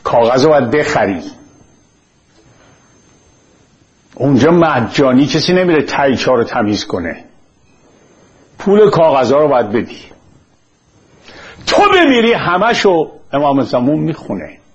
کاغذ رو باید بخری. اونجا مجانی کسی نمیره تایچا رو تمیز کنه، پول کاغذها رو باید بدی. تو بمیری همشو امام زمان میخونه.